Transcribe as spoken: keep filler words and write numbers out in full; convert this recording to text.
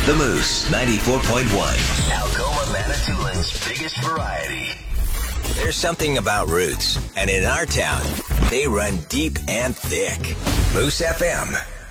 The Moose, ninety-four point one. Algoma Manitoulин's biggest variety. There's something about roots, and in our town, they run deep and thick. Moose F M.